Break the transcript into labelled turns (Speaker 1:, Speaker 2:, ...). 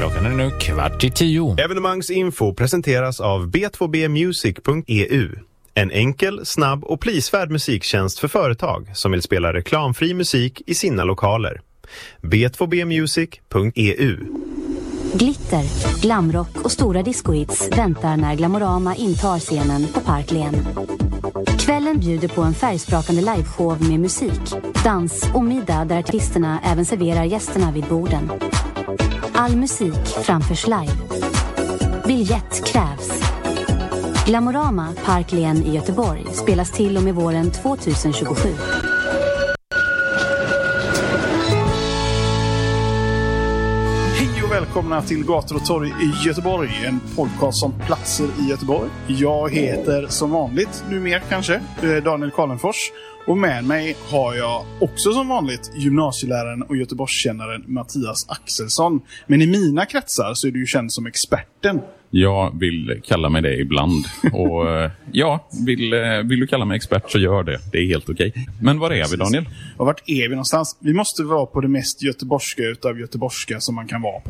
Speaker 1: Klockan är nu 9:15.
Speaker 2: Evenemangsinfo presenteras av b2bmusic.eu. En enkel, snabb och prisvärd musiktjänst för företag som vill spela reklamfri musik i sina lokaler. b2bmusic.eu.
Speaker 3: Glitter, glamrock och stora discohits väntar när Glamorama intar scenen på Parklien. Kvällen bjuder på en färgsprakande liveshow med musik, dans och middag där artisterna även serverar gästerna vid borden. All musik framförs live. Biljett krävs. Glamorama Parklien i Göteborg spelas till och med våren 2027.
Speaker 4: Hej och välkomna till Gator och torg i Göteborg, en podcast om platser i Göteborg. Jag heter som vanligt, numera kanske, Daniel Karlenfors. Och med mig har jag också som vanligt gymnasieläraren och Göteborgskännaren Mattias Axelsson. Men i mina kretsar så är du ju känd som experten.
Speaker 5: Jag vill kalla mig det ibland. Och ja, vill du kalla mig expert så gör det. Det är helt okej. Men var är vi, Daniel?
Speaker 4: Och vart är vi någonstans? Vi måste vara på det mest göteborgska utav göteborgska som man kan vara på.